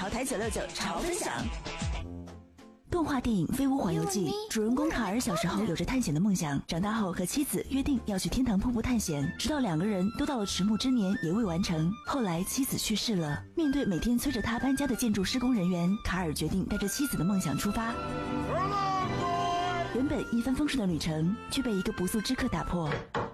潮台969潮分享。动画电影《飞屋环游记》，主人公卡尔小时候有着探险的梦想，长大后和妻子约定要去天堂瀑布探险，直到两个人都到了迟暮之年也未完成。后来妻子去世了，面对每天催着他搬家的建筑施工人员，卡尔决定带着妻子的梦想出发。原本一帆风顺的旅程，却被一个不速之客打破。